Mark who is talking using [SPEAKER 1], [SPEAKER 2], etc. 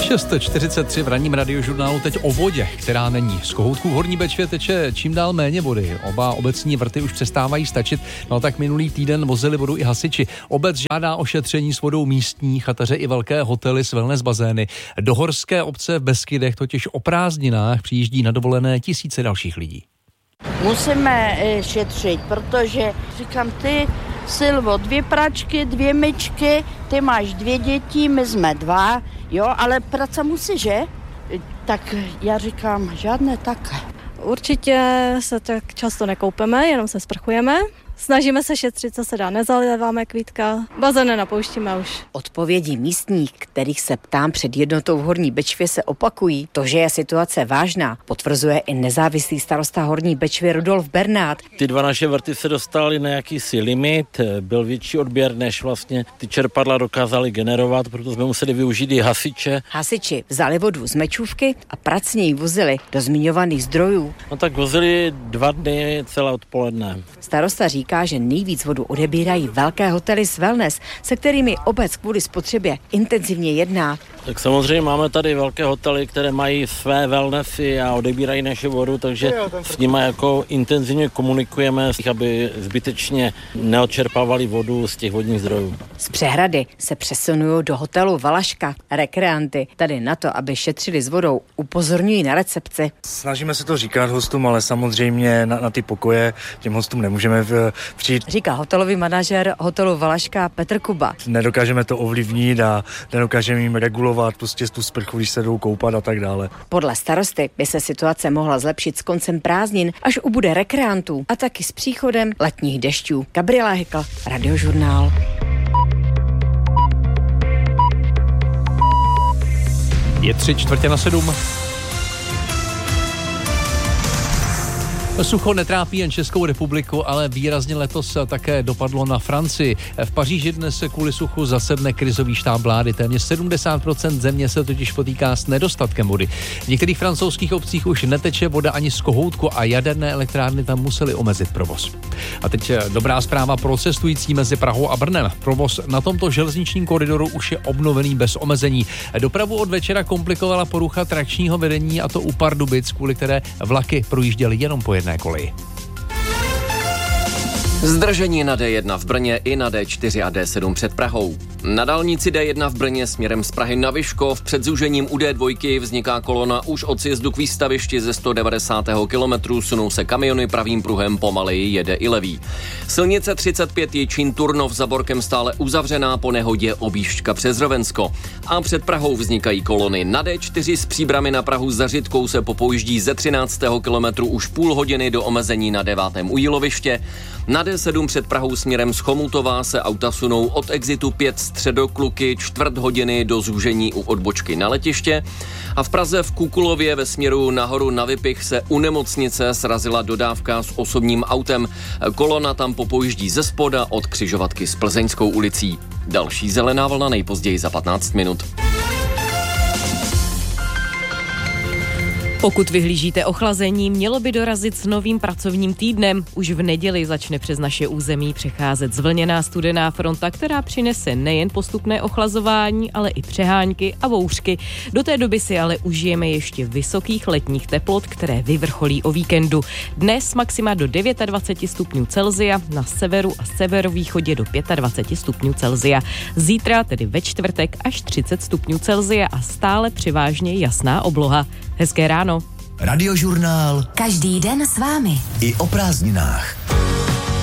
[SPEAKER 1] 6:43 v ranním radiožurnálu teď o vodě, která není. Z kohoutků v Horní Bečvě teče čím dál méně vody. Oba obecní vrty už přestávají stačit, no tak minulý týden vozili vodu i hasiči. Obec žádá o šetření s vodou místní, chataře i velké hotely s wellness bazény. Do horské obce v Beskydech totiž o prázdninách přijíždí na dovolené tisíce dalších lidí.
[SPEAKER 2] Musíme šetřit, protože říkám, ty Silvo, 2 pračky, 2 myčky, ty máš 2 děti, my jsme 2, jo, ale práce musí, že? Tak já říkám, žádné tak.
[SPEAKER 3] Určitě se tak často nekoupeme, jenom se sprchujeme. Snažíme se šetřit, co se dá, nezaliváme kvítka, bazén nenapouštíme už.
[SPEAKER 4] Odpovědi místních, kterých se ptám před jednotou v Horní Bečvě, se opakují. To, že je situace vážná, potvrzuje i nezávislý starosta Horní Bečvy Rudolf Bernát.
[SPEAKER 5] Ty 2 naše vrty se dostaly na jakýsi limit, byl větší odběr, než vlastně ty čerpadla dokázaly generovat, proto jsme museli využít i hasiče.
[SPEAKER 4] Hasiči vzali vodu z Mečůvky a pracně ji vozili do zmiňovaných zdrojů.
[SPEAKER 5] No tak vozili 2 dny celé odpoledne.
[SPEAKER 4] Starosta říká, že nejvíc vodu odebírají velké hotely s wellness, se kterými obec kvůli spotřebě intenzivně jedná.
[SPEAKER 5] Tak samozřejmě máme tady velké hotely, které mají své wellnessy a odebírají naši vodu, takže s nimi jako intenzivně komunikujeme, aby zbytečně neodčerpávali vodu z těch vodních zdrojů.
[SPEAKER 4] Z Přehrady se přesunují do hotelu Valaška. Rekreanty tady na to, aby šetřili s vodou, upozorňují na recepci.
[SPEAKER 6] Snažíme se to říkat hostům, ale samozřejmě na ty pokoje těm hostům nemůžeme přijít.
[SPEAKER 4] Říká hotelový manažer hotelu Valaška Petr Kuba.
[SPEAKER 6] Nedokážeme to ovlivnit a nedokážeme jim regulovat prostě tu sprchu, když se jdou koupat a tak dále.
[SPEAKER 4] Podle starosty by se situace mohla zlepšit s koncem prázdnin, až ubude rekreantů a taky s příchodem letních dešťů. Gabriela Hekl, Radiožurnál.
[SPEAKER 1] Je 6:45. Sucho netrápí jen Českou republiku, ale výrazně letos také dopadlo na Francii. V Paříži dnes kvůli suchu zasedne krizový štáb vlády. Téměř 70% země se totiž potýká s nedostatkem vody. V některých francouzských obcích už neteče voda ani z kohoutku a jaderné elektrárny tam musely omezit provoz. A teď dobrá zpráva pro cestující mezi Prahou a Brnem. Provoz na tomto železničním koridoru už je obnovený bez omezení. Dopravu od večera komplikovala porucha trakčního vedení, a to u Pardubic, kvůli které vlaky projížděly jenom po jedné koleji.
[SPEAKER 7] Zdržení na D1 v Brně i na D4 a D7 před Prahou. Na dálnici D1 v Brně směrem z Prahy na Vyškov před zúžením u D2 vzniká kolona už od sjezdu k výstavišti ze 190. kilometru, sunou se kamiony, pravým pruhem pomaleji jede i levý. Silnice 35 Jičín Turnov za Borkem stále uzavřená po nehodě objížďka přes Rovensko. A před Prahou vznikají kolony. Na D4 z Příbrami na Prahu za Řitkou se popouždí ze 13. kilometru už půl hodiny do omezení na 9. u Jíloviště. Na D7 před Prahou směrem z Chomutová se auta sunou od exitu 5 Středokluky čtvrt hodiny do zúžení u odbočky na letiště. A v Praze v Kukulově ve směru nahoru na Vypich se u nemocnice srazila dodávka s osobním autem. Kolona tam popouždí ze spoda od křižovatky s Plzeňskou ulicí. Další zelená vlna nejpozději za 15 minut.
[SPEAKER 8] Pokud vyhlížíte ochlazení, mělo by dorazit s novým pracovním týdnem. Už v neděli začne přes naše území přecházet zvlněná studená fronta, která přinese nejen postupné ochlazování, ale i přehánky a bouřky. Do té doby si ale užijeme ještě vysokých letních teplot, které vyvrcholí o víkendu. Dnes maxima do 29 stupňů Celsia, na severu a severovýchodě do 25 stupňů Celsia. Zítra, tedy ve čtvrtek, až 30 stupňů Celsia a stále převážně jasná obloha. Hezké ráno.
[SPEAKER 9] Radiožurnál.
[SPEAKER 10] Každý den s vámi.
[SPEAKER 9] I o prázdninách.